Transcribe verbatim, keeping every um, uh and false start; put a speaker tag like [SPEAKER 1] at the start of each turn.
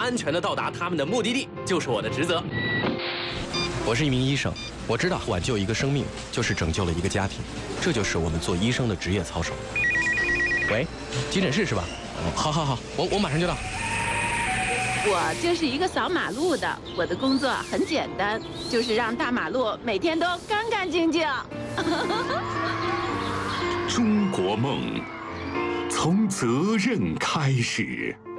[SPEAKER 1] 安全的到达他们的目的地，就是我的职责。
[SPEAKER 2] 我是一名医生，我知道挽救一个生命就是拯救了一个家庭，这就是我们做医生的职业操守。喂，急诊室是吧？哦，好好好，我我马上就到。
[SPEAKER 3] 我就是一个扫马路的，我的工作很简单，就是让大马路每天都干干净净。
[SPEAKER 4] 中国梦，从责任开始。